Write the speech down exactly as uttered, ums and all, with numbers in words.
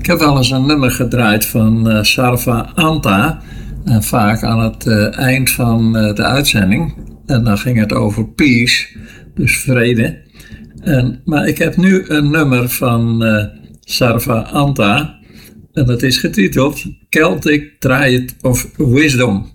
Ik heb wel eens een nummer gedraaid van uh, Sarva Anta. En vaak aan het uh, eind van uh, de uitzending. En dan ging het over peace, dus vrede. En, maar ik heb nu een nummer van uh, Sarva Anta. En dat is getiteld Celtic Triad of Wisdom.